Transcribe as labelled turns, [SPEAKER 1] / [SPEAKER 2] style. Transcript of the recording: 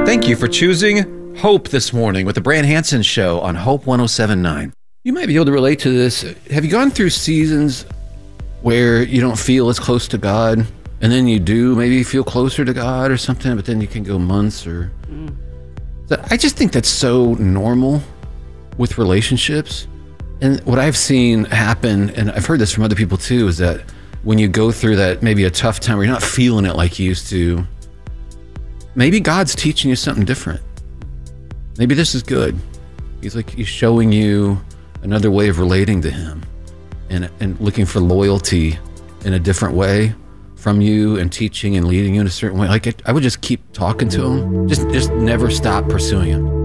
[SPEAKER 1] Thank you for choosing Hope this morning with the Brant Hansen Show on Hope 107.9. You might be able to relate to this. Have you gone through seasons where you don't feel as close to God, and then you do, maybe you feel closer to God or something, but then you can go months or... I just think that's so normal with relationships. And what I've seen happen, and I've heard this from other people too, is that when you go through that, maybe a tough time where you're not feeling it like you used to, maybe God's teaching you something different. Maybe this is good. He's showing you another way of relating to him and looking for loyalty in a different way from you and teaching and leading you in a certain way. I would just keep talking to him. Just never stop pursuing him.